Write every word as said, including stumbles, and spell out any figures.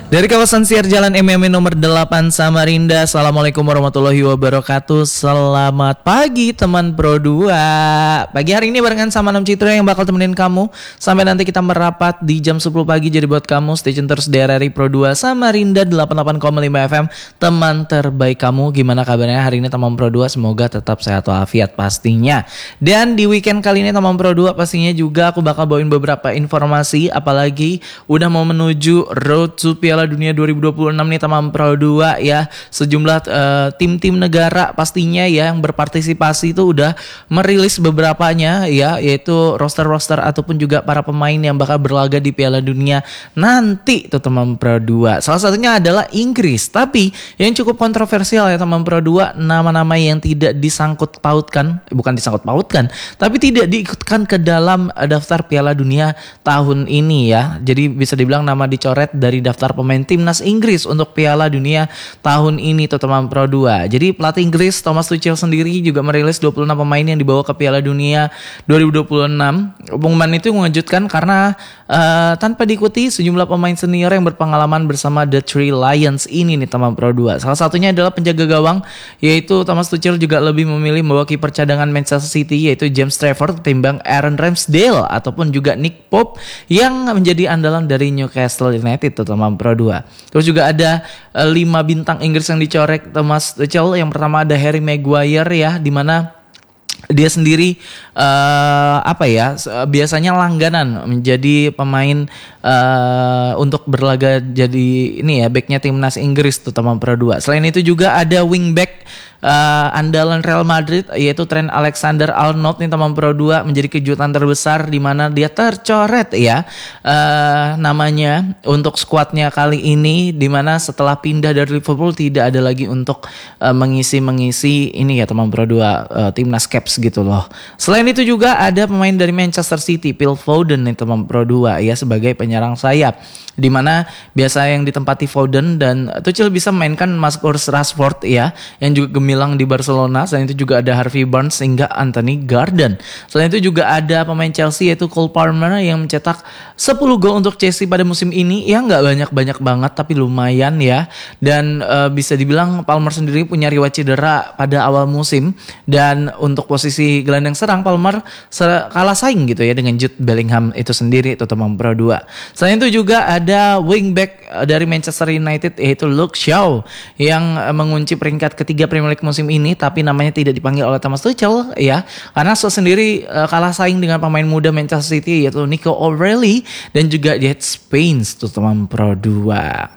Dari kawasan Siar Jalan M M nomor delapan Samarinda. Assalamualaikum warahmatullahi wabarakatuh. Selamat pagi teman Pro dua. Pagi hari ini barengan sama Nam Citra yang bakal temenin kamu sampai nanti kita merapat di jam sepuluh pagi. Jadi buat kamu stay tune terus di R R I Pro dua Samarinda delapan puluh delapan koma lima F M. Teman terbaik kamu. Gimana kabarnya hari ini teman Pro dua? Semoga tetap sehat walafiat pastinya. Dan di weekend kali ini teman Pro dua pastinya juga aku bakal bawain beberapa informasi. Apalagi udah mau menuju Road to Piala Dunia dua ribu dua puluh enam nih teman Pro dua ya. Sejumlah uh, tim-tim negara pastinya ya yang berpartisipasi itu udah merilis beberapanya ya, yaitu roster-roster ataupun juga para pemain yang bakal berlaga di Piala Dunia nanti tuh teman Pro dua. Salah satunya adalah Inggris. Tapi yang cukup kontroversial ya teman Pro dua, nama-nama yang tidak disangkut pautkan, eh, bukan disangkut pautkan, tapi tidak diikutkan ke dalam uh, daftar Piala Dunia tahun ini ya. Jadi bisa dibilang nama dicoret dari daftar pemain timnas Inggris untuk Piala Dunia tahun ini tuh teman Pro dua. Jadi pelatih Inggris Thomas Tuchel sendiri juga merilis dua puluh enam pemain yang dibawa ke Piala Dunia dua ribu dua puluh enam. Pengumuman itu mengejutkan karena uh, tanpa diikuti sejumlah pemain senior yang berpengalaman bersama The Three Lions ini nih teman Pro dua. Salah satunya adalah penjaga gawang, yaitu Thomas Tuchel juga lebih memilih membawa kiper cadangan Manchester City yaitu James Trafford ketimbang Aaron Ramsdale ataupun juga Nick Pope yang menjadi andalan dari Newcastle United tuh teman Pro dua. Terus juga ada uh, lima bintang Inggris yang dicorek Thomas Tuchel. Yang pertama ada Harry Maguire ya, di mana dia sendiri uh, apa ya biasanya langganan menjadi pemain uh, untuk berlaga jadi ini ya backnya timnas Inggris tuh teman Pro dua. Selain itu juga ada wingback uh, andalan Real Madrid yaitu Trent Alexander-Arnold nih teman Pro dua, menjadi kejutan terbesar di mana dia tercoret ya uh, namanya untuk skuadnya kali ini, di mana setelah pindah dari Liverpool tidak ada lagi untuk uh, mengisi mengisi ini ya teman Pro dua uh, timnas Caps gitu loh. Selain itu juga ada pemain dari Manchester City, Phil Foden nih teman Pro dua ya sebagai penyerang sayap, di mana biasa yang ditempati Foden dan Tuchel bisa memainkan Marcus Rashford ya yang juga gemilang di Barcelona. Selain itu juga ada Harvey Barnes hingga Anthony Gordon. Selain itu juga ada pemain Chelsea yaitu Cole Palmer yang mencetak sepuluh gol untuk Chelsea pada musim ini ya, nggak banyak-banyak banget tapi lumayan ya. Dan uh, bisa dibilang Palmer sendiri punya riwayat cedera pada awal musim, dan untuk posisi gelandang serang Palmer ser- kalah saing gitu ya dengan Jude Bellingham itu sendiri itu teman Pro dua. Selain itu juga ada wingback dari Manchester United yaitu Luke Shaw yang mengunci peringkat ketiga Premier League musim ini, tapi namanya tidak dipanggil oleh Thomas Tuchel ya karena Shaw sendiri uh, kalah saing dengan pemain muda Manchester City yaitu Nico O'Reilly dan juga Jet Spence tuh teman Pro dua.